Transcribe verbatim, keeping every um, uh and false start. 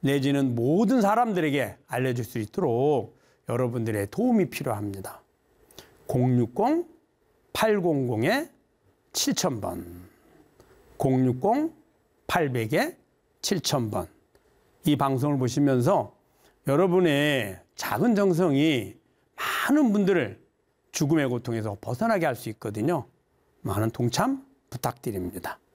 내지는 모든 사람들에게 알려줄 수 있도록 여러분들의 도움이 필요합니다. 공육공 팔공공 칠천 번 공육공 팔백 칠천 번 이 방송을 보시면서 여러분의 작은 정성이 많은 분들을 죽음의 고통에서 벗어나게 할 수 있거든요. 많은 동참 부탁드립니다.